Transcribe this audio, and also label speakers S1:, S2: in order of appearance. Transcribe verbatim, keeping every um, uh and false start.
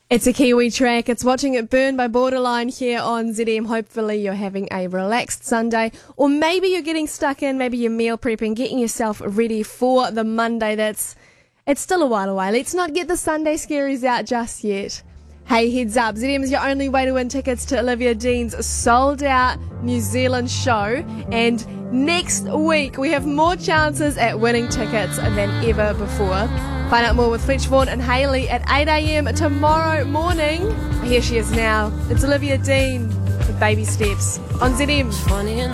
S1: It's a Kiwi track. It's Watching It Burn by Borderline here on Z M. Hopefully you're having a relaxed Sunday, or maybe you're getting stuck in, maybe you're meal prepping, getting yourself ready for the Monday that's, it's still a while away. Let's not get the Sunday scaries out just yet. Hey, heads up, Z M is your only way to win tickets to Olivia Dean's sold out New Zealand show, and next week we have more chances at winning tickets than ever before. Find out more with Fletch Vaughan and Hayley at eight a.m. tomorrow morning. Here she is now. It's Olivia Dean with Baby Steps on Z M.